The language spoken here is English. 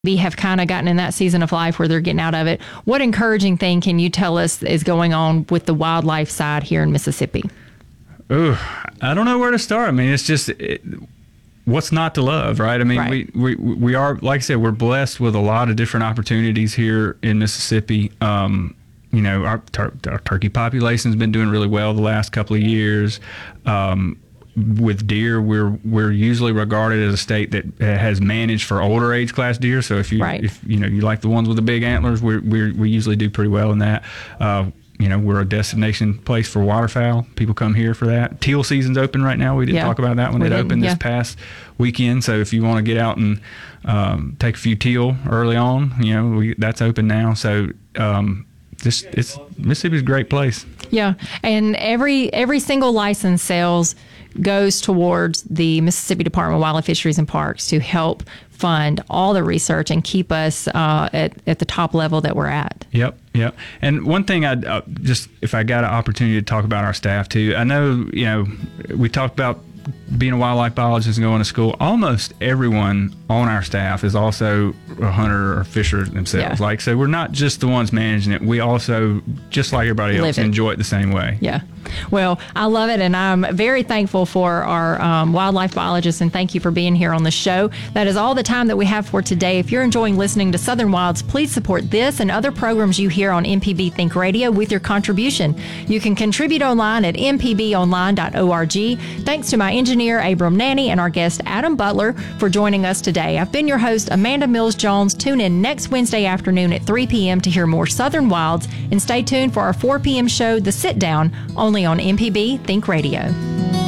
we have kind of gotten in that season of life where they're getting out of it. What encouraging thing can you tell us is going on with the wildlife side here in Mississippi? Oh, I don't know where to start. I mean, it's just what's not to love, right? I mean, Right. we are, like I said, we're blessed with a lot of different opportunities here in Mississippi. Our turkey population's been doing really well the last couple of years. With deer, we're usually regarded as a state that has managed for older age class deer. So if you like the ones with the big antlers, we usually do pretty well in that. We're a destination place for waterfowl. People come here for that. Teal season's open right now. We didn't talk about that when it opened this past weekend. So if you want to get out and take a few teal early on, that's open now. So Mississippi's a great place. Yeah, and every single license sales goes towards the Mississippi Department of Wildlife, Fisheries, and Parks to help fund all the research and keep us at the top level that we're at. Yep. And one thing if I got an opportunity to talk about our staff too, I know, we talked about being a wildlife biologist and going to school. Almost everyone on our staff is also a hunter or fisher themselves. Yeah. So we're not just the ones managing it. We also, just like everybody else, enjoy it the same way. Yeah. Well, I love it, and I'm very thankful for our wildlife biologists, and thank you for being here on the show. That is all the time that we have for today. If you're enjoying listening to Southern Wilds, please support this and other programs you hear on MPB Think Radio with your contribution. You can contribute online at mpbonline.org. Thanks to my engineer, Abram Nanny, and our guest, Adam Butler, for joining us today. I've been your host, Amanda Mills-Jones. Tune in next Wednesday afternoon at 3 p.m. to hear more Southern Wilds, and stay tuned for our 4 p.m. show, The Sit Down, only on MPB Think Radio.